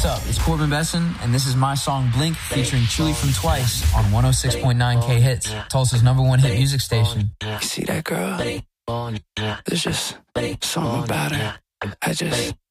What's up? It's Corbin Besson, and this is my song Blink featuring Chewy from Twice on 106.9 K Hits, Tulsa's #1 hit music station. You see that girl? There's just something about her. I just